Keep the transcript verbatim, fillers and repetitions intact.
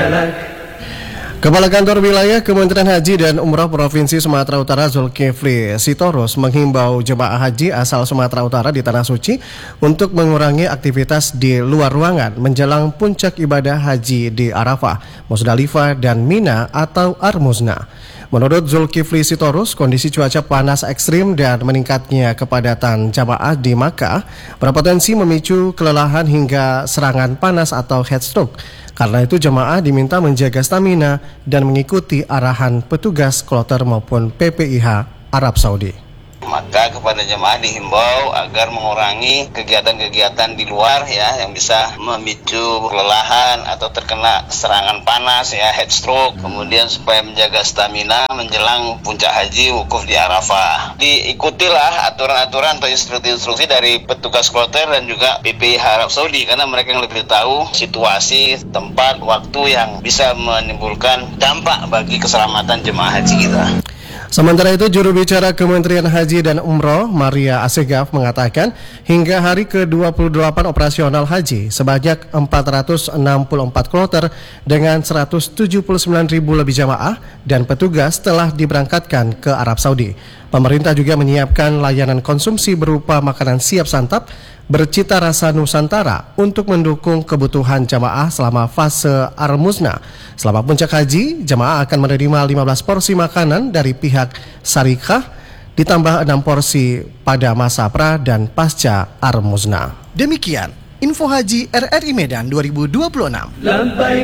Kepala Kantor Wilayah Kementerian Haji dan Umrah Provinsi Sumatera Utara Zulkifli Sitorus menghimbau jemaah haji asal Sumatera Utara di Tanah Suci untuk mengurangi aktivitas di luar ruangan menjelang puncak ibadah haji di Arafah, Musdalifah, dan Mina atau Ar-Muzna. Menurut Zulkifli Sitorus, kondisi cuaca panas ekstrim dan meningkatnya kepadatan jamaah di Makkah berpotensi memicu kelelahan hingga serangan panas atau heat stroke. Karena itu jemaah diminta menjaga stamina dan mengikuti arahan petugas kloter maupun P P I H Arab Saudi. Maka kepada jemaah dihimbau agar mengurangi kegiatan-kegiatan di luar ya yang bisa memicu kelelahan atau terkena serangan panas ya, heat stroke. Kemudian supaya menjaga stamina menjelang puncak haji wukuf di Arafah. Diikutilah aturan-aturan atau instruksi-instruksi dari petugas kloter dan juga P P I H Arab Saudi karena mereka yang lebih tahu situasi, tempat, waktu yang bisa menimbulkan dampak bagi keselamatan jemaah haji kita. Sementara itu, juru bicara Kementerian Haji dan Umroh, Maria Assegaf, mengatakan hingga hari ke dua puluh delapan operasional haji, sebanyak empat ratus enam puluh empat kloter dengan seratus tujuh puluh sembilan ribu lebih jamaah dan petugas telah diberangkatkan ke Arab Saudi. Pemerintah juga menyiapkan layanan konsumsi berupa makanan siap santap bercita rasa Nusantara untuk mendukung kebutuhan jamaah selama fase Ar-Muzna. Selama puncak haji, jamaah akan menerima lima belas porsi makanan dari pihak Syarikah, ditambah enam porsi pada masa pra dan pasca Ar-Muzna. Demikian info haji R R I Medan dua ribu dua puluh enam.